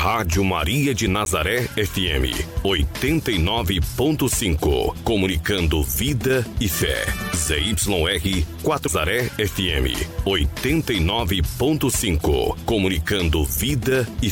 Rádio Maria de Nazaré FM 89.5, comunicando vida e fé. ZYR 4 Nazaré FM 89.5, comunicando vida e